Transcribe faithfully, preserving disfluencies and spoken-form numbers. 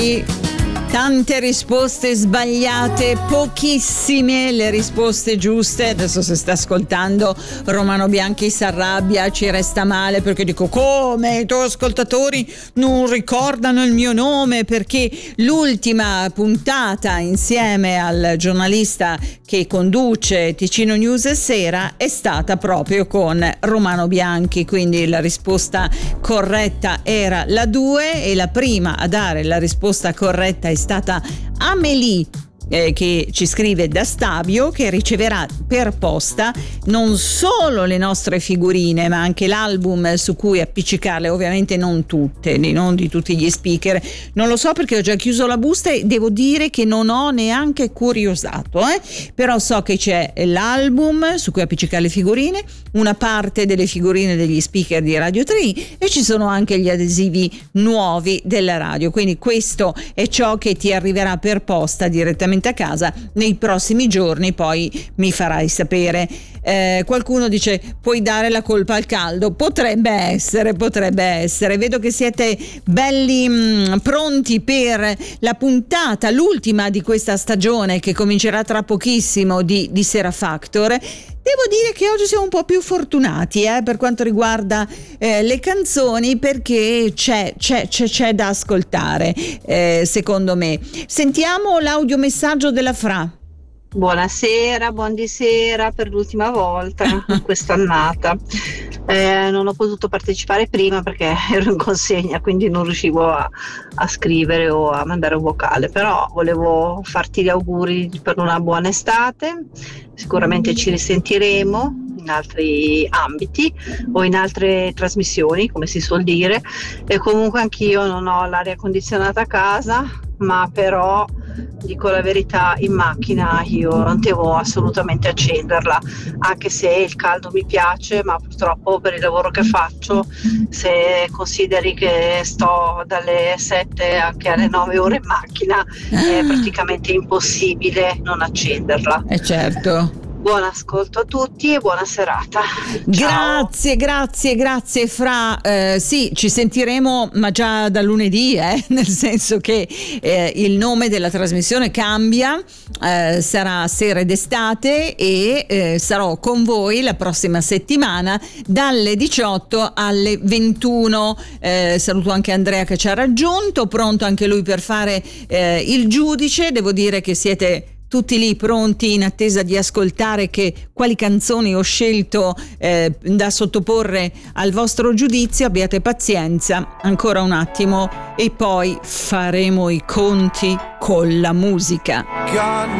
Tante risposte sbagliate, pochissime le risposte giuste. Adesso se sta ascoltando Romano Bianchi si arrabbia, ci resta male perché dico: come i tuoi ascoltatori non ricordano il mio nome? Perché l'ultima puntata insieme al giornalista che conduce Ticino News Sera è stata proprio con Romano Bianchi, quindi la risposta corretta era la due e la prima a dare la risposta corretta è stata Amélie, eh, che ci scrive da Stabio, che riceverà per posta non solo le nostre figurine ma anche l'album su cui appiccicarle, ovviamente non tutte, non di tutti gli speaker, non lo so perché ho già chiuso la busta e devo dire che non ho neanche curiosato, eh? Però so che c'è l'album su cui appiccicare le figurine, una parte delle figurine degli speaker di Radio tre e ci sono anche gli adesivi nuovi della radio, quindi questo è ciò che ti arriverà per posta direttamente a casa nei prossimi giorni, poi mi farai sapere. Eh, qualcuno dice: puoi dare la colpa al caldo? Potrebbe essere, potrebbe essere. Vedo che siete belli mh, pronti per la puntata, l'ultima di questa stagione che comincerà tra pochissimo di, di Sera Factor. Devo dire che oggi siamo un po' più fortunati eh, per quanto riguarda eh, le canzoni, perché c'è, c'è, c'è, c'è da ascoltare, eh, secondo me. Sentiamo l'audiomessaggio della Fra. Buonasera, buondisera per l'ultima volta in quest'annata. Eh, non ho potuto partecipare prima perché ero in consegna, quindi non riuscivo a, a scrivere o a mandare un vocale, però volevo farti gli auguri per una buona estate. Sicuramente ci risentiremo in altri ambiti o in altre trasmissioni, come si suol dire, e comunque anch'io non ho l'aria condizionata a casa, ma però dico la verità, in macchina io non devo assolutamente accenderla, anche se il caldo mi piace, ma purtroppo per il lavoro che faccio, se consideri che sto dalle sette anche alle nove ore in macchina, è praticamente impossibile non accenderla. Eh certo. Buon ascolto a tutti e buona serata. Ciao. Grazie, grazie, grazie Fra. Eh, sì, ci sentiremo ma già da lunedì, eh, nel senso che eh, il nome della trasmissione cambia, eh, sarà Sera d'Estate e eh, sarò con voi la prossima settimana dalle diciotto alle ventuno. Eh, saluto anche Andrea che ci ha raggiunto, pronto anche lui per fare eh, il giudice. Devo dire che siete tutti lì pronti in attesa di ascoltare che quali canzoni ho scelto eh, da sottoporre al vostro giudizio. Abbiate pazienza, ancora un attimo e poi faremo i conti con la musica. God